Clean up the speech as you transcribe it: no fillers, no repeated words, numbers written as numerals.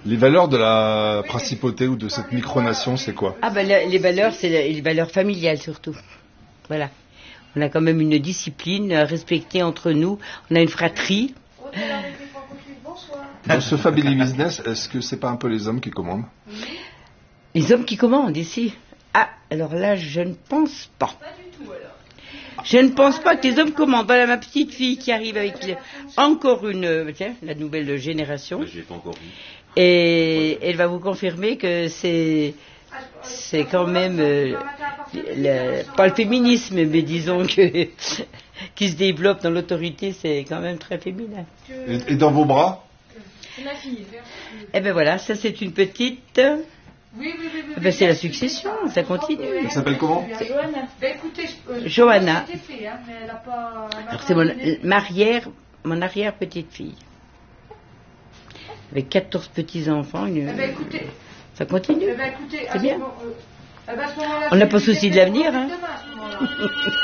Les valeurs de la principauté ou de cette micronation, c'est quoi? Ah ben les valeurs, c'est les valeurs familiales surtout. Voilà. On a quand même une discipline respectée entre nous. On a une fratrie. Dans ce Family Business, est-ce que c'est pas un peu les hommes qui commandent? Les hommes qui commandent ici. Ah, alors là, je ne pense pas. Je ne pense pas que les hommes commandent. Voilà ma petite fille qui arrive avec encore tiens, la nouvelle génération. Je l'ai pas encore vu. Et elle va vous confirmer que c'est quand même pas le féminisme, mais disons que qui se développe dans l'autorité, c'est quand même très féminin. Et dans vos bras? C'est ma fille. Eh ben voilà, ça c'est une petite. Oui. Eh ben c'est la succession, ça continue. Elle s'appelle comment? Johanna. Ben écoutez, Johanna. c'était fait, hein, mais elle a pas. Alors c'est mon arrière petite fille. Avec 14 petits enfants. Eh ben écoutez. Ça continue. Eh ben écoutez. C'est bien. On n'a pas souci de l'avenir, hein.